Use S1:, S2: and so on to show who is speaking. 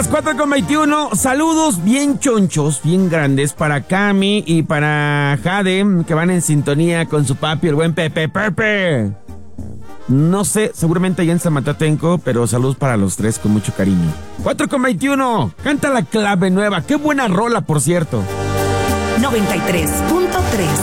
S1: las 4:21. Saludos bien chonchos, bien grandes para Cami y para Jade, que van en sintonía con su papi, el buen Pepe. No sé, seguramente allá en Zamatatenco, pero saludos para los tres con mucho cariño. 4:21. Canta La Clave Nueva. Qué buena rola, por cierto.
S2: 93.3